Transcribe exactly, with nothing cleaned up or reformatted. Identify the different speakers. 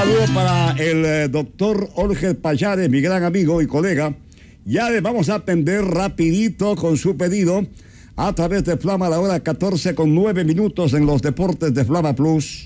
Speaker 1: saludo para el eh, doctor Jorge Payares, mi gran amigo y colega. Ya le vamos a atender rapidito con su pedido a través de Flama a la hora catorce con nueve minutos en los deportes de Flama Plus.